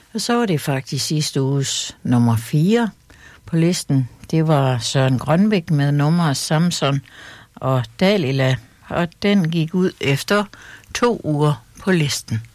Og så var det faktisk sidste uges nummer 4 på listen. Det var Søren Grønbæk med nummeret Samson og Dalila, og den gik ud efter 2 uger på listen.